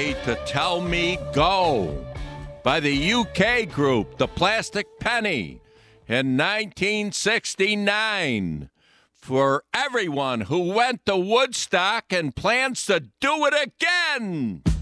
way to Tell Me Go by the UK group, The Plastic Penny, in 1969. For everyone who went to Woodstock and plans to do it again.